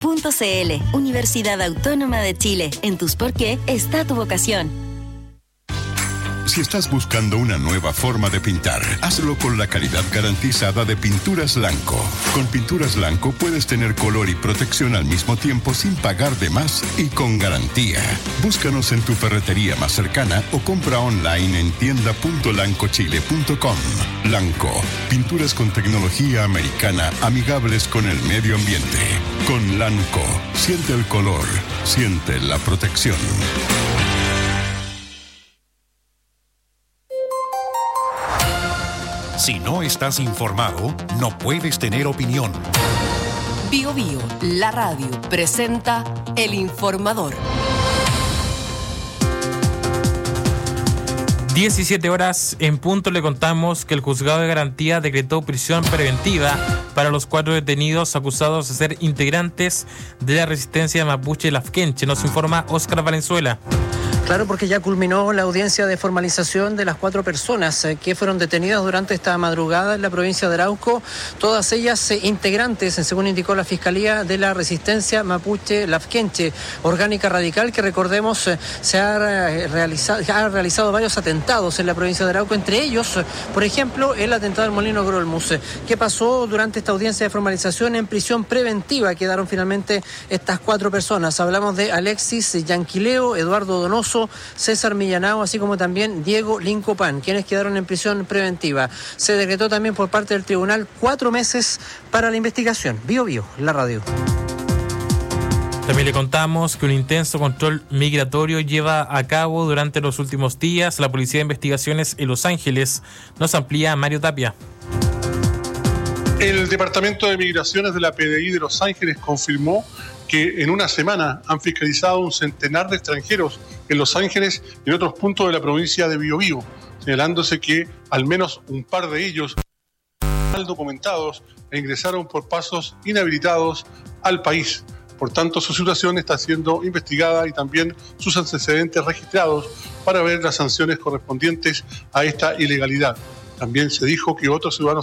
Universidad Autónoma de Chile. En tus por qué está tu vocación. Si estás buscando una nueva forma de pintar, hazlo con la calidad garantizada de Pinturas Lanco. Con Pinturas Lanco puedes tener color y protección al mismo tiempo sin pagar de más y con garantía. Búscanos en tu ferretería más cercana o compra online en tienda.lancochile.com. Lanco, pinturas con tecnología americana amigables con el medio ambiente. Con Lanco, siente el color, siente la protección. Si no estás informado, no puedes tener opinión. Bio Bio, la radio, presenta El Informador. 17 horas en punto le contamos que el Juzgado de Garantía decretó prisión preventiva para los 4 detenidos acusados de ser integrantes de la resistencia mapuche Lafkenche. Nos informa Óscar Valenzuela. Claro, porque ya culminó la audiencia de formalización de las 4 personas que fueron detenidas durante esta madrugada en la provincia de Arauco, todas ellas integrantes, según indicó la Fiscalía, de la Resistencia Mapuche Lafkenche, orgánica radical que, recordemos, ha realizado varios atentados en la provincia de Arauco, entre ellos, por ejemplo, el atentado del Molino Grolmus. ¿Qué pasó durante esta audiencia de formalización? En prisión preventiva quedaron finalmente estas 4 personas. Hablamos de Alexis Yanquileo, Eduardo Donoso, César Millanao, así como también Diego Lincopán, quienes quedaron en prisión preventiva. Se decretó también por parte del tribunal 4 meses para la investigación. Bio Bio, la radio. También le contamos que un intenso control migratorio lleva a cabo durante los últimos días la Policía de Investigaciones en Los Ángeles. Nos amplía Mario Tapia. El Departamento de Migraciones de la PDI de Los Ángeles confirmó que en una semana han fiscalizado un centenar de extranjeros en Los Ángeles y en otros puntos de la provincia de Biobío, señalándose que al menos un par de ellos mal documentados e ingresaron por pasos inhabilitados al país. Por tanto, su situación está siendo investigada y también sus antecedentes registrados para ver las sanciones correspondientes a esta ilegalidad. También se dijo que otros ciudadanos